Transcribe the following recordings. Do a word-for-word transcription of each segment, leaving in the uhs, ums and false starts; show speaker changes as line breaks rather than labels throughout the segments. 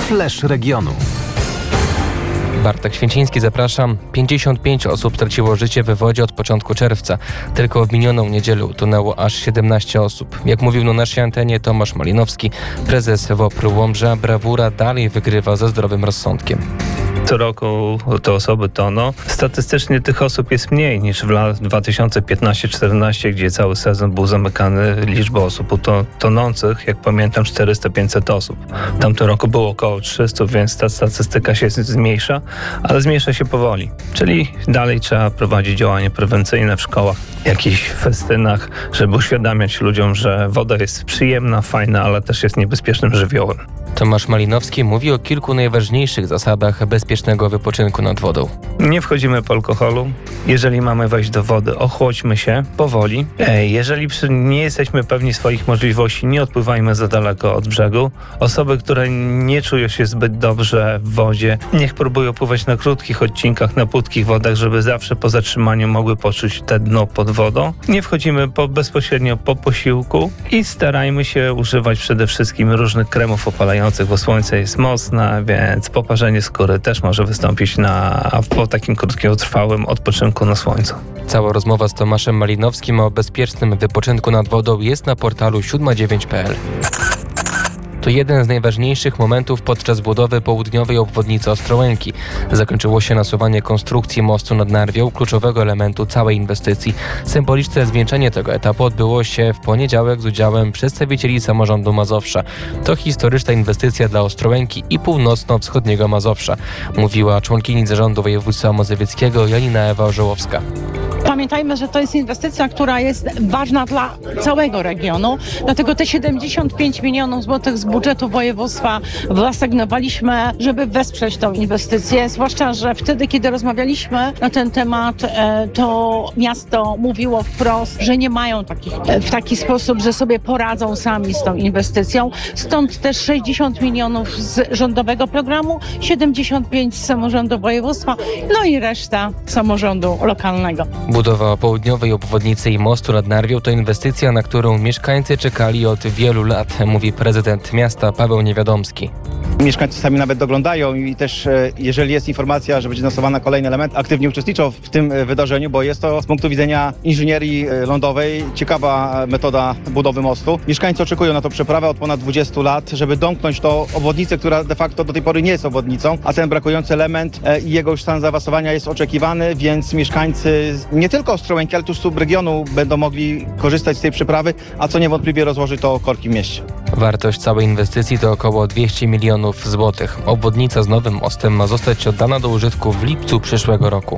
Flash regionu.
Bartek Święciński, zapraszam. pięćdziesiąt pięć osób straciło życie we wodzie od początku czerwca. Tylko w minioną niedzielę utonęło aż siedemnaście osób. Jak mówił na naszej antenie Tomasz Malinowski, prezes W O P R Łomża, brawura dalej wygrywa ze zdrowym rozsądkiem.
Co roku te osoby toną. Statystycznie tych osób jest mniej niż w latach dwa tysiące piętnaście czternaście, gdzie cały sezon był zamykany. Liczba osób tonących, jak pamiętam, czterysta pięćset osób. W tamtym roku było około trzysta, więc ta statystyka się zmniejsza, ale zmniejsza się powoli. Czyli dalej trzeba prowadzić działania prewencyjne w szkołach, jakichś festynach, żeby uświadamiać ludziom, że woda jest przyjemna, fajna, ale też jest niebezpiecznym żywiołem.
Tomasz Malinowski mówi o kilku najważniejszych zasadach bezpiecznego wypoczynku nad wodą.
Nie wchodzimy po alkoholu. Jeżeli mamy wejść do wody, ochłodźmy się powoli. Jeżeli nie jesteśmy pewni swoich możliwości, nie odpływajmy za daleko od brzegu. Osoby, które nie czują się zbyt dobrze w wodzie, niech próbują pływać na krótkich odcinkach, na płytkich wodach, żeby zawsze po zatrzymaniu mogły poczuć te dno pod wodą. Nie wchodzimy po, bezpośrednio po posiłku i starajmy się używać przede wszystkim różnych kremów opalających, bo słońce jest mocne, więc poparzenie skóry też może wystąpić na, po takim krótkotrwałym odpoczynku na słońcu.
Cała rozmowa z Tomaszem Malinowskim o bezpiecznym wypoczynku nad wodą jest na portalu siedem dziewięć kropka p l. To jeden z najważniejszych momentów podczas budowy południowej obwodnicy Ostrołęki. Zakończyło się nasuwanie konstrukcji mostu nad Narwią, kluczowego elementu całej inwestycji. Symboliczne zwieńczenie tego etapu odbyło się w poniedziałek z udziałem przedstawicieli samorządu Mazowsza. To historyczna inwestycja dla Ostrołęki i północno-wschodniego Mazowsza, mówiła członkini zarządu województwa mazowieckiego Janina Ewa Orzełowska.
Pamiętajmy, że to jest inwestycja, która jest ważna dla całego regionu, dlatego te siedemdziesiąt pięć milionów złotych z budżetu województwa wyasygnowaliśmy, żeby wesprzeć tą inwestycję, zwłaszcza, że wtedy, kiedy rozmawialiśmy na ten temat, to miasto mówiło wprost, że nie mają takich, w taki sposób, że sobie poradzą sami z tą inwestycją, stąd też sześćdziesiąt milionów z rządowego programu, siedemdziesiąt pięć z samorządu województwa, no i reszta samorządu lokalnego.
Budowa południowej obwodnicy i mostu nad Narwią to inwestycja, na którą mieszkańcy czekali od wielu lat, mówi prezydent miasta Paweł Niewiadomski.
Mieszkańcy sami nawet doglądają i też jeżeli jest informacja, że będzie nasowany kolejny element, aktywnie uczestniczą w tym wydarzeniu, bo jest to z punktu widzenia inżynierii lądowej ciekawa metoda budowy mostu. Mieszkańcy oczekują na tą przeprawę od ponad dwudziestu lat, żeby domknąć tą obwodnicę, która de facto do tej pory nie jest obwodnicą, a ten brakujący element i jego już stan zaawansowania jest oczekiwany, więc mieszkańcy nie tylko Ostrołęki, ale tu subregionu będą mogli korzystać z tej przeprawy, a co niewątpliwie rozłoży to korki w mieście.
Wartość całej inwestycji to około dwieście milionów złotych. Obwodnica z nowym mostem ma zostać oddana do użytku w lipcu przyszłego roku.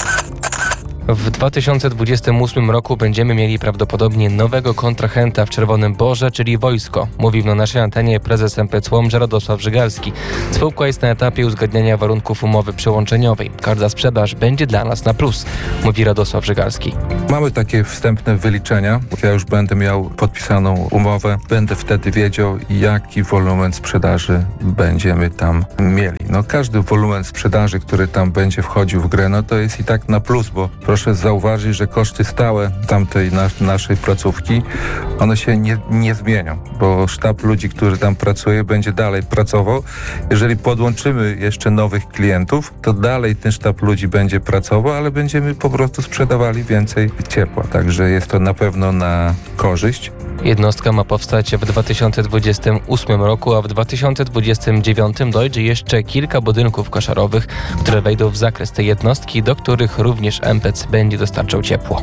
W dwa tysiące dwudziestym ósmym roku będziemy mieli prawdopodobnie nowego kontrahenta w Czerwonym Borze, czyli wojsko, mówił na naszej antenie prezes M P C Łomża Radosław Żygalski. Spółka jest na etapie uzgadniania warunków umowy przełączeniowej. Każda sprzedaż będzie dla nas na plus, mówi Radosław Żygalski.
Mamy takie wstępne wyliczenia. Ja już będę miał podpisaną umowę, będę wtedy wiedział, jaki wolumen sprzedaży będziemy tam mieli. No każdy wolumen sprzedaży, który tam będzie wchodził w grę, no to jest i tak na plus, bo proszę zauważyć, że koszty stałe tamtej nas, naszej placówki, one się nie, nie zmienią, bo sztab ludzi, który tam pracuje, będzie dalej pracował. Jeżeli podłączymy jeszcze nowych klientów, to dalej ten sztab ludzi będzie pracował, ale będziemy po prostu sprzedawali więcej ciepła. Także jest to na pewno na korzyść.
Jednostka ma powstać w dwa tysiące dwudziestym ósmym roku, a w dwa tysiące dwudziestym dziewiątym dojdzie jeszcze kilka budynków koszarowych, które wejdą w zakres tej jednostki, do których również M P C będzie dostarczał ciepło.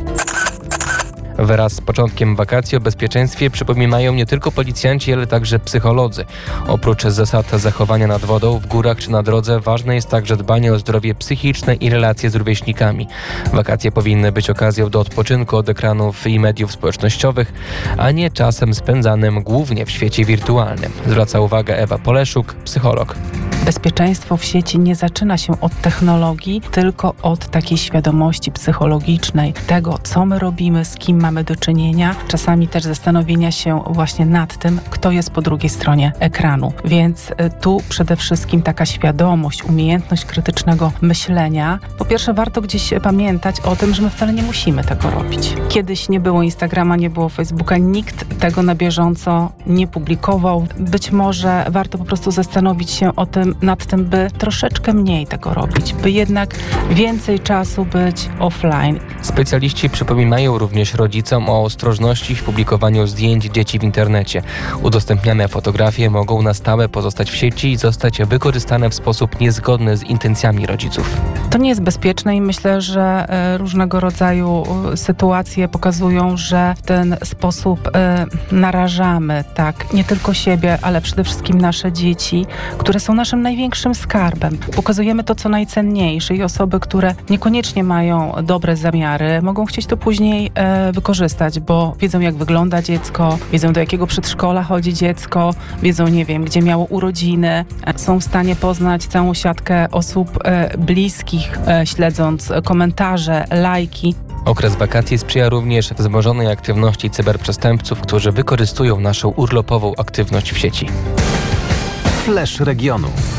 Wraz z początkiem wakacji o bezpieczeństwie przypominają nie tylko policjanci, ale także psycholodzy. Oprócz zasad zachowania nad wodą, w górach czy na drodze, ważne jest także dbanie o zdrowie psychiczne i relacje z rówieśnikami. Wakacje powinny być okazją do odpoczynku od ekranów i mediów społecznościowych, a nie czasem spędzanym głównie w świecie wirtualnym. Zwraca uwagę Ewa Poleszuk, psycholog.
Bezpieczeństwo w sieci nie zaczyna się od technologii, tylko od takiej świadomości psychologicznej, tego, co my robimy, z kim mamy do czynienia, czasami też zastanowienia się właśnie nad tym, kto jest po drugiej stronie ekranu. Więc tu przede wszystkim taka świadomość, umiejętność krytycznego myślenia. Po pierwsze, warto gdzieś pamiętać o tym, że my wcale nie musimy tego robić. Kiedyś nie było Instagrama, nie było Facebooka, nikt tego na bieżąco nie publikował. Być może warto po prostu zastanowić się o tym, nad tym, by troszeczkę mniej tego robić, by jednak więcej czasu być offline.
Specjaliści przypominają również rodzicom o ostrożności w publikowaniu zdjęć dzieci w internecie. Udostępniane fotografie mogą na stałe pozostać w sieci i zostać wykorzystane w sposób niezgodny z intencjami rodziców.
To nie jest bezpieczne i myślę, że różnego rodzaju sytuacje pokazują, że w ten sposób narażamy tak nie tylko siebie, ale przede wszystkim nasze dzieci, które są naszym największym skarbem. Pokazujemy to, co najcenniejsze i osoby, które niekoniecznie mają dobre zamiary, mogą chcieć to później e, wykorzystać, bo wiedzą, jak wygląda dziecko, wiedzą, do jakiego przedszkola chodzi dziecko, wiedzą, nie wiem, gdzie miało urodziny, są w stanie poznać całą siatkę osób e, bliskich, e, śledząc komentarze, lajki.
Okres wakacji sprzyja również wzmożonej aktywności cyberprzestępców, którzy wykorzystują naszą urlopową aktywność w sieci.
Flash regionu.